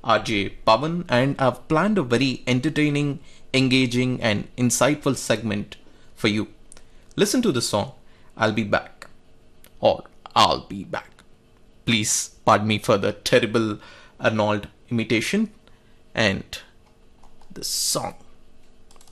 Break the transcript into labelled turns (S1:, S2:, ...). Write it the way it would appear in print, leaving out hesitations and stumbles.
S1: RJ Pavan, and I've planned a very entertaining, engaging, and insightful segment for you. Listen to the song, I'll Be Back, or I'll Be Back. Please pardon me for the terrible Arnold imitation and the song.